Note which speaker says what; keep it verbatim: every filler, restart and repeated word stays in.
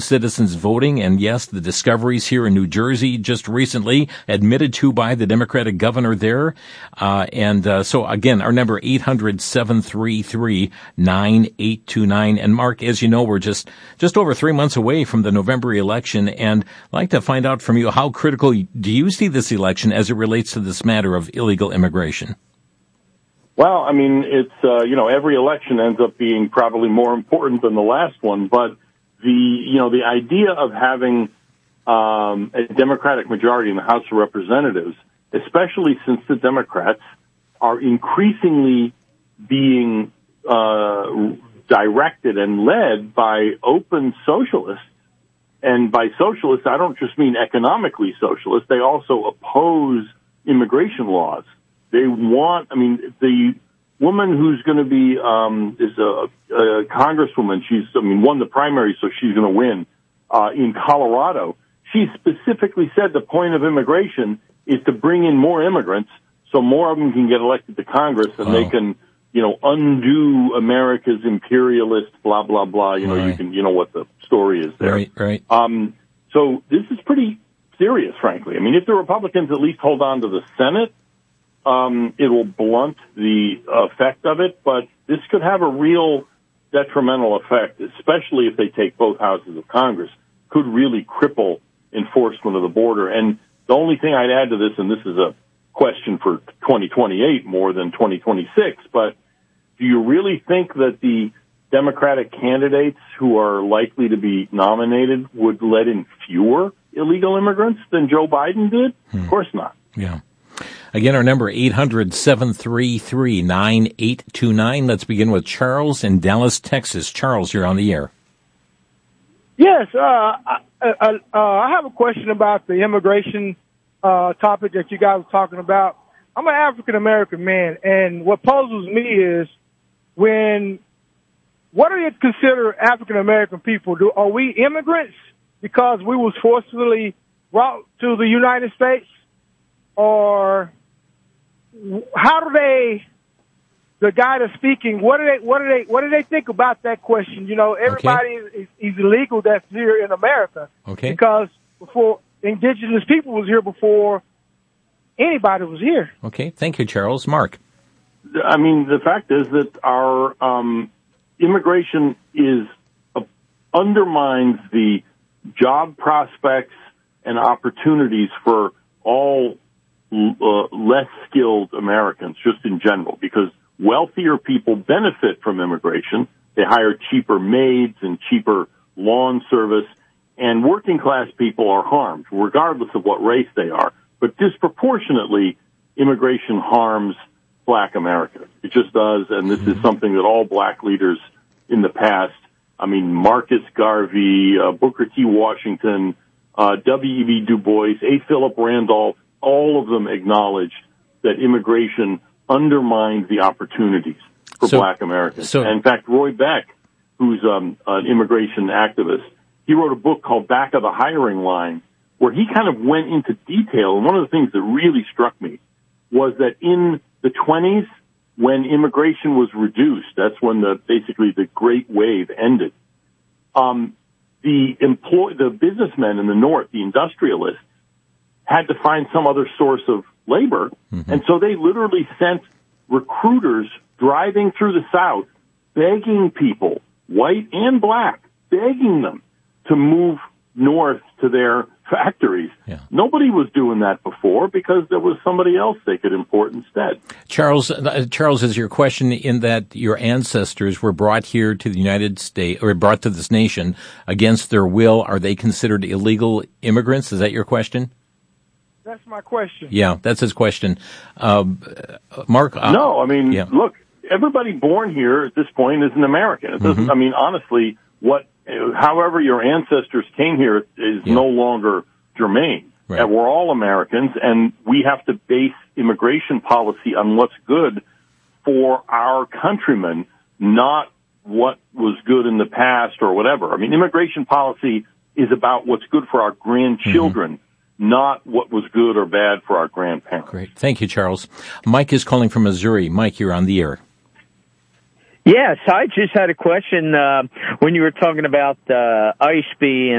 Speaker 1: citizens voting, and yes, the discoveries here in New Jersey just recently admitted to by the Democratic governor there. Uh, and uh, so, again, our number eight hundred, seven three three, nine eight two nine. And, Mark, as you know, we're just, just over three months away from the November election, and I'd like to find out from you, how critical do you see this election as it relates to this matter of illegal immigration?
Speaker 2: Well, I mean, it's, uh, you know, every election ends up being probably more important than the last one, but the, you know, the idea of having um, a Democratic majority in the House of Representatives, especially since the Democrats are increasingly being uh, directed and led by open socialists. And by socialists, I don't just mean economically socialists. They also oppose immigration laws. They want, I mean, the woman who's going to be, um, is a, a congresswoman. She's, I mean, won the primary, so she's going to win, uh, in Colorado. She specifically said the point of immigration is to bring in more immigrants so more of them can get elected to Congress and oh. they can, you know, undo America's imperialist, blah, blah, blah. You know, right. you can, you know what the story is there.
Speaker 1: Right, right.
Speaker 2: Um, so this is pretty serious, frankly. I mean, if the Republicans at least hold on to the Senate, Um, it will blunt the effect of it, but this could have a real detrimental effect, especially if they take both houses of Congress, could really cripple enforcement of the border. And the only thing I'd add to this, and this is a question for twenty twenty-eight more than twenty twenty-six, but do you really think that the Democratic candidates who are likely to be nominated would let in fewer illegal immigrants than Joe Biden did? Hmm. Of course not.
Speaker 1: Yeah. Again, our number, eight hundred, seven three three, nine eight two nine. Let's begin with Charles in Dallas, Texas. Charles, you're on the air.
Speaker 3: Yes, uh, I, I, uh, I have a question about the immigration uh, topic that you guys were talking about. I'm an African-American man, and what puzzles me is when, what do you consider African-American people? Do, are we immigrants because we was forcibly brought to the United States? Or how do they, the guy that's speaking, what do they, what do they, what do they think about that question? You know, everybody okay. is, is illegal that's here in America.
Speaker 1: Okay.
Speaker 3: Because before, indigenous people was here before anybody was here.
Speaker 1: Okay. Thank you, Charles. Mark.
Speaker 2: I mean, the fact is that our um, immigration is uh, undermines the job prospects and opportunities for all Uh, less skilled Americans, just in general, because wealthier people benefit from immigration. They hire cheaper maids and cheaper lawn service, and working class people are harmed, regardless of what race they are. But disproportionately, immigration harms black America. It just does, and this is something that all black leaders in the past, I mean, Marcus Garvey, uh, Booker T. Washington, uh, W E B Du Bois, A. Philip Randolph, all of them acknowledged that immigration undermined the opportunities for
Speaker 1: so,
Speaker 2: black Americans.
Speaker 1: So,
Speaker 2: and in fact, Roy Beck, who's um, an immigration activist, he wrote a book called Back of the Hiring Line, where he kind of went into detail. And one of the things that really struck me was that in the twenties, when immigration was reduced, that's when the basically the Great Wave ended. Um, the employ the businessmen in the North, the industrialists, had to find some other source of labor. Mm-hmm. And so they literally sent recruiters driving through the South, begging people, white and black, begging them to move north to their factories. Yeah. Nobody was doing that before because there was somebody else they could import instead.
Speaker 1: Charles, uh, Charles, is your question in that your ancestors were brought here to the United States, or brought to this nation against their will? Are they considered illegal immigrants? Is that your question?
Speaker 3: That's my question.
Speaker 1: Yeah, that's his question. Uh, Mark? Uh,
Speaker 2: no, I mean,
Speaker 1: yeah.
Speaker 2: look, everybody born here at this point is an American. It doesn't, mm-hmm. I mean, honestly, what, however your ancestors came here is yeah. no longer germane. Right. And we're all Americans, and we have to base immigration policy on what's good for our countrymen, not what was good in the past or whatever. I mean, immigration policy is about what's good for our grandchildren. Mm-hmm. Not what was good or bad for our grandparents.
Speaker 1: Great. Thank you, Charles. Mike is calling from Missouri. Mike, you're on the air.
Speaker 4: Yes, I just had a question uh, when you were talking about uh, I S B